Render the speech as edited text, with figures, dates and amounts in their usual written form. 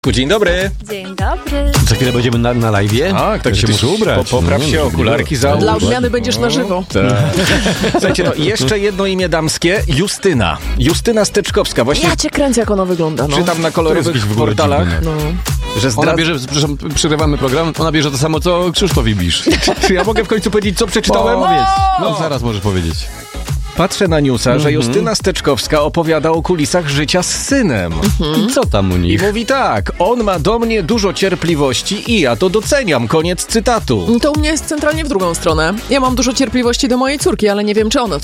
Dzień dobry. Dzień dobry. Za chwilę będziemy na live'ie. Tak się muszę ubrać. Popraw się, okularki załóż. Dla odmiany będziesz na żywo. Słuchajcie, jeszcze jedno imię damskie. Justyna. Justyna Steczkowska. Właśnie Ja cię kręcę, jak ona wygląda. No. czytam na kolorowych w ogóle portalach, dziwne. że Ona bierze, przepraszam, przerywamy program, ona bierze to samo, co Krzysztof Ibisz. Czy ja mogę w końcu powiedzieć, co przeczytałem? Powiedz. No zaraz możesz powiedzieć. Patrzę na newsa, że Justyna Steczkowska opowiada o kulisach życia z synem. I co tam u I nich? mówi tak, on ma do mnie dużo cierpliwości i ja to doceniam. Koniec cytatu. To u mnie jest centralnie w drugą stronę. Ja mam dużo cierpliwości do mojej córki, ale nie wiem, czy ona